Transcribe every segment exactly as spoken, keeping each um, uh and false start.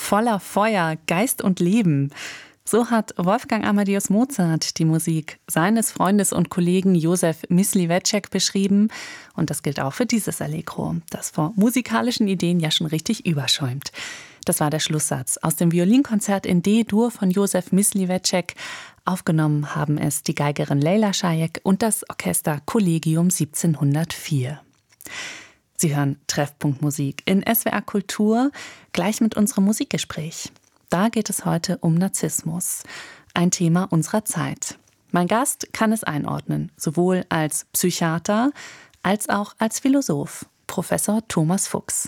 voller Feuer, Geist und Leben. So hat Wolfgang Amadeus Mozart die Musik seines Freundes und Kollegen Josef Mysliveček beschrieben. Und das gilt auch für dieses Allegro, das vor musikalischen Ideen ja schon richtig überschäumt. Das war der Schlusssatz aus dem Violinkonzert in D-Dur von Josef Mysliveček. Aufgenommen haben es die Geigerin Lejla Šajek und das Orchester Collegium siebzehnhundertvier. Sie hören Treffpunkt Musik in S W R Kultur, gleich mit unserem Musikgespräch. Da geht es heute um Narzissmus, ein Thema unserer Zeit. Mein Gast kann es einordnen, sowohl als Psychiater als auch als Philosoph, Professor Thomas Fuchs.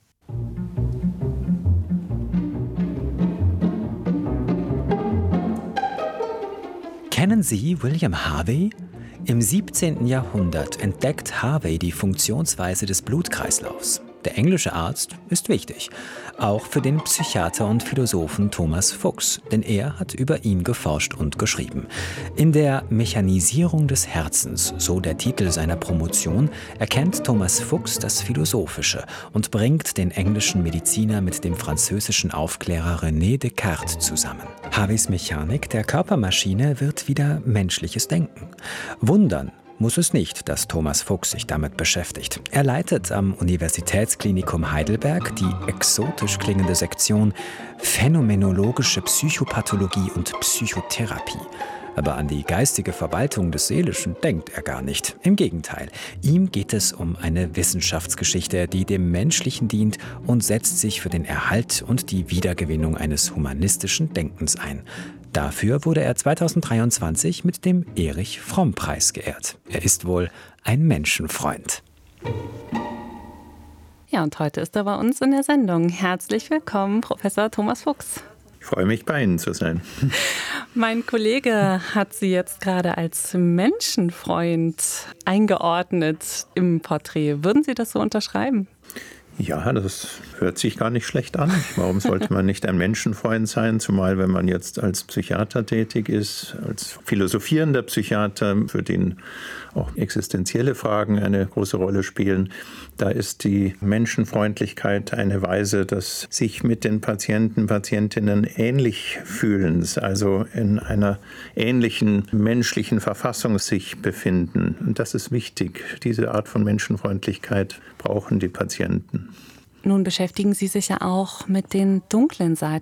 Kennen Sie William Harvey? Im siebzehnten Jahrhundert entdeckt Harvey die Funktionsweise des Blutkreislaufs. Der englische Arzt ist wichtig, auch für den Psychiater und Philosophen Thomas Fuchs, denn er hat über ihn geforscht und geschrieben. In der Mechanisierung des Herzens, so der Titel seiner Promotion, erkennt Thomas Fuchs das Philosophische und bringt den englischen Mediziner mit dem französischen Aufklärer René Descartes zusammen. Harveys Mechanik der Körpermaschine wird wieder menschliches Denken. Wundern muss es nicht, dass Thomas Fuchs sich damit beschäftigt. Er leitet am Universitätsklinikum Heidelberg die exotisch klingende Sektion Phänomenologische Psychopathologie und Psychotherapie. Aber an die geistige Verwaltung des Seelischen denkt er gar nicht. Im Gegenteil, ihm geht es um eine Wissenschaftsgeschichte, die dem Menschlichen dient und setzt sich für den Erhalt und die Wiedergewinnung eines humanistischen Denkens ein. Dafür wurde er zweitausenddreiundzwanzig mit dem Erich-Fromm-Preis geehrt. Er ist wohl ein Menschenfreund. Ja, und heute ist er bei uns in der Sendung. Herzlich willkommen, Professor Thomas Fuchs. Ich freue mich, bei Ihnen zu sein. Mein Kollege hat Sie jetzt gerade als Menschenfreund eingeordnet im Porträt. Würden Sie das so unterschreiben? Ja, das hört sich gar nicht schlecht an. Warum sollte man nicht ein Menschenfreund sein? Zumal, wenn man jetzt als Psychiater tätig ist, als philosophierender Psychiater, für den auch existenzielle Fragen eine große Rolle spielen. Da ist die Menschenfreundlichkeit eine Weise des sich mit den Patienten, Patientinnen ähnlich Fühlens, also in einer ähnlichen menschlichen Verfassung sich befinden. Und das ist wichtig. Diese Art von Menschenfreundlichkeit brauchen die Patienten. Nun beschäftigen Sie sich ja auch mit den dunklen Seiten